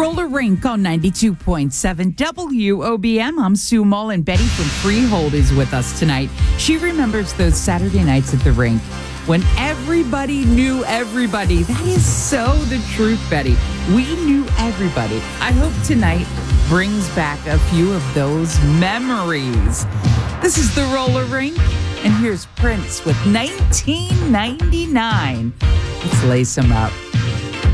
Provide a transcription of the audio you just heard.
Roller Rink on 92.7 WOBM. I'm Sue Mull, and Betty from Freehold is with us tonight. She remembers those Saturday nights at the rink when everybody knew everybody. That is so the truth, Betty. We knew everybody. I hope tonight brings back a few of those memories. This is the Roller Rink, and here's Prince with 1999. Let's lace him up.